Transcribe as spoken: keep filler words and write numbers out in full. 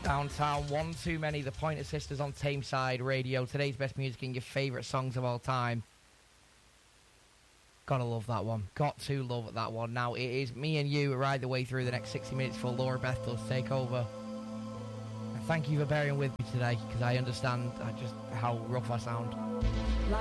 Downtown, one too many. The Pointer Sisters on Tameside Radio. Today's best music and your favourite songs of all time. Gotta love that one. Got to love that one. Now it is me and you right the way through the next sixty minutes for Laura Bethel to take over. And thank you for bearing with me today, because I understand uh, just how rough I sound.